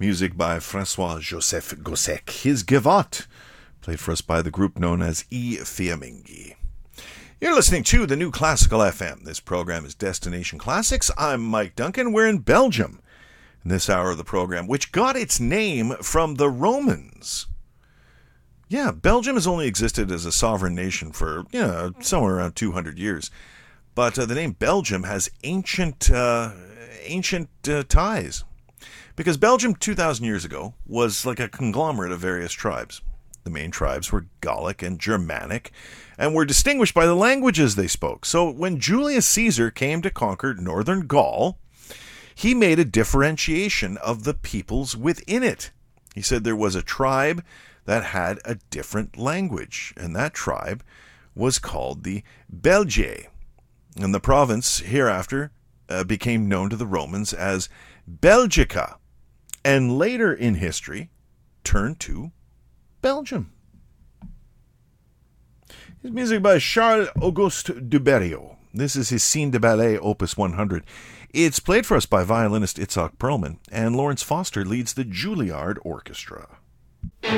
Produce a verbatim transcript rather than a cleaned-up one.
Music by François-Joseph Gossec. His Gavotte, played for us by the group known as E. Fiammingi. You're listening to the New Classical F M. This program is Destination Classics. I'm Mike Duncan. We're in Belgium in this hour of the program, which got its name from the Romans. Yeah, Belgium has only existed as a sovereign nation for, you know, somewhere around two hundred years. But uh, the name Belgium has ancient, uh, ancient uh, ties. Because Belgium two thousand years ago was like a conglomerate of various tribes. The main tribes were Gallic and Germanic, and were distinguished by the languages they spoke. So when Julius Caesar came to conquer northern Gaul, he made a differentiation of the peoples within it. He said there was a tribe that had a different language, and that tribe was called the Belgae. And the province hereafter uh, became known to the Romans as Belgica, and later in history turned to Belgium. His music by Charles-Auguste Duberrio. This is his Scene de Ballet, Opus one hundred. It's played for us by violinist Itzhak Perlman, and Lawrence Foster leads the Juilliard Orchestra.